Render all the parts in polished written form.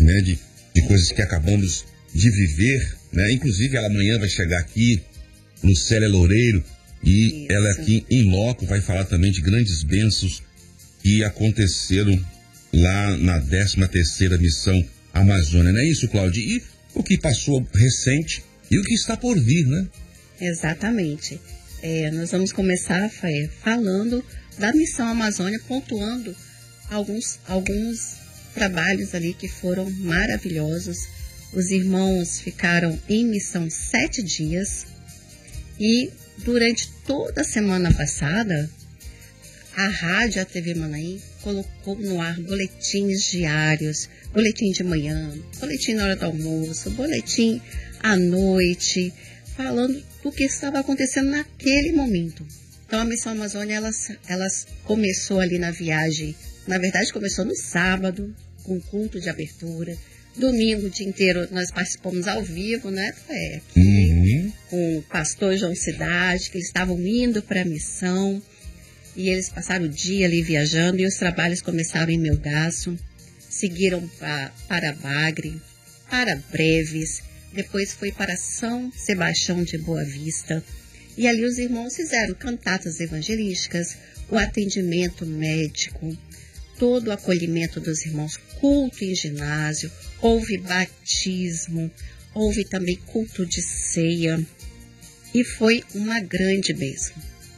né, de coisas que acabamos de viver, né? Inclusive ela amanhã vai chegar aqui, Lucélia Loureiro, e Isso. ela aqui em loco vai falar também de grandes bênçãos que aconteceram lá na 13ª Missão Amazônia. Não é isso, Cláudia? E o que passou recente e o que está por vir, né? Exatamente. Nós vamos começar, falando da Missão Amazônia, pontuando alguns trabalhos ali que foram maravilhosos. Os irmãos ficaram em missão 7 dias e durante toda a semana passada, a rádio, a TV Manaim, colocou no ar boletins diários, boletim de manhã, boletim na hora do almoço, boletim à noite, falando do que estava acontecendo naquele momento. Então a Missão Amazônia, ela começou ali na viagem, na verdade começou no sábado, com culto de abertura. Domingo, o dia inteiro, nós participamos ao vivo, né? Aqui, com o pastor João Cidade, que eles estavam indo para a missão. E eles passaram o dia ali viajando e os trabalhos começaram em Melgaço, seguiram para Bagre, para Breves, depois foi para São Sebastião de Boa Vista. E ali os irmãos fizeram cantatas evangelísticas, o atendimento médico, todo o acolhimento dos irmãos, culto em ginásio, houve batismo, houve também culto de ceia e foi uma grande bênção.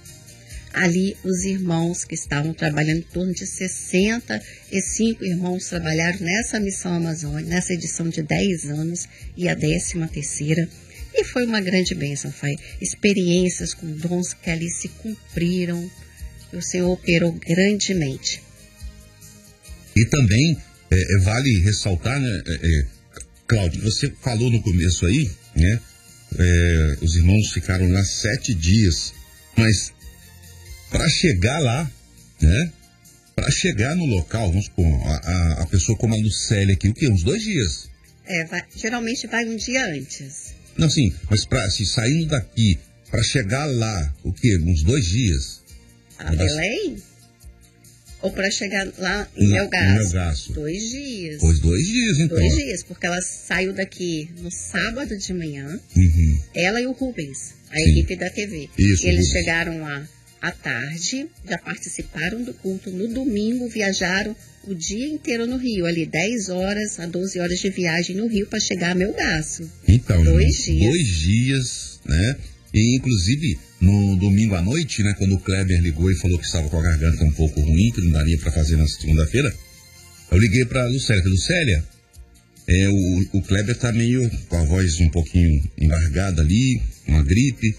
Ali os irmãos que estavam trabalhando, em torno de 65 irmãos trabalharam nessa Missão Amazônia, nessa edição de 10 anos e a 13ª. E foi uma grande bênção, foi experiências com dons que ali se cumpriram. O Senhor operou grandemente. E também vale ressaltar, né, Cláudio, você falou no começo aí, né, os irmãos ficaram lá 7 dias, mas para chegar lá, né, para chegar no local, vamos supor, a pessoa como a Lucélia aqui, o quê? Uns 2 dias? Geralmente vai um dia antes. Não, sim, mas saindo daqui, para chegar lá, o quê? Uns 2 dias? A Belém? Ou para chegar lá em Melgaço? 2 dias. Pois 2 dias, então. 2 dias, porque ela saiu daqui no sábado de manhã, ela e o Rubens, a equipe da TV. Isso, e eles Rubens. chegaram lá à tarde, já participaram do culto. No domingo, viajaram o dia inteiro no Rio, ali 10 horas a 12 horas de viagem no Rio para chegar a Melgaço. Então, 2 dias. 2 dias, né? E inclusive no domingo à noite, né, quando o Kleber ligou e falou que estava com a garganta um pouco ruim, que não daria para fazer na segunda-feira, eu liguei para Lucélia. Lucélia, o Kleber tá meio com a voz um pouquinho embargada ali, uma gripe.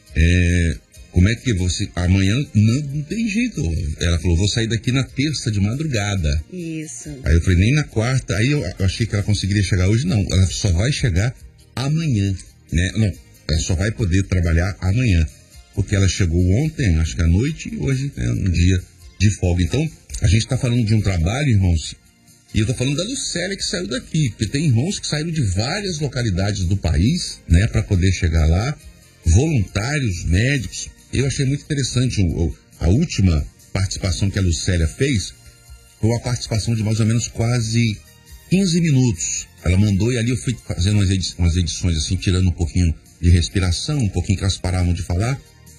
Como é que você... Amanhã não tem jeito. Ela falou, vou sair daqui na terça de madrugada. Isso. Aí eu falei, nem na quarta. Aí eu achei que ela conseguiria chegar hoje. Não, ela só vai chegar amanhã, né? Não, ela só vai poder trabalhar amanhã. Porque ela chegou ontem, acho que à noite, e hoje é um dia de folga. Então, a gente está falando de um trabalho, irmãos, e eu estou falando da Lucélia que saiu daqui. Porque tem irmãos que saíram de várias localidades do país, né? Para poder chegar lá. Voluntários, médicos. Eu achei muito interessante a última participação que a Lucélia fez, foi uma participação de mais ou menos quase 15 minutos. Ela mandou e ali eu fui fazendo umas edições assim, tirando um pouquinho de respiração, um pouquinho que elas paravam de falar,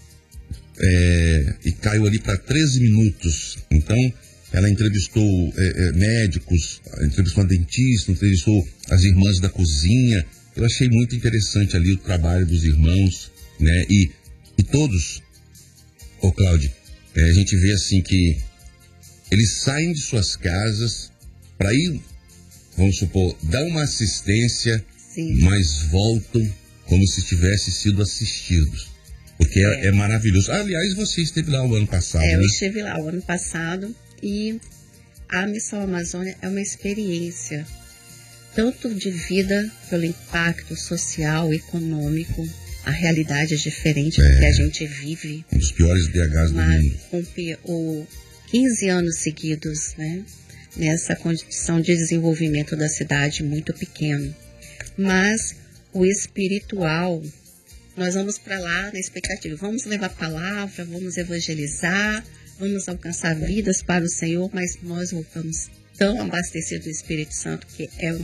e caiu ali para 13 minutos. Então, ela entrevistou médicos, entrevistou a dentista, entrevistou as irmãs da cozinha. Eu achei muito interessante ali o trabalho dos irmãos, né? E todos, Cláudio, a gente vê assim que eles saem de suas casas para ir, vamos supor, dar uma assistência, Sim. mas voltam como se tivessem sido assistidos. Porque é maravilhoso. Aliás, você esteve lá o ano passado, né? Eu estive lá o ano passado e a Missão Amazônia é uma experiência tanto de vida pelo impacto social, econômico. A realidade é diferente do que a gente vive. Um dos piores BHs do mundo. Com 15 anos seguidos, né? Nessa condição de desenvolvimento da cidade muito pequeno. Mas o espiritual, nós vamos para lá na expectativa. Vamos levar a palavra, vamos evangelizar, vamos alcançar vidas para o Senhor, mas nós voltamos tão abastecidos do Espírito Santo que é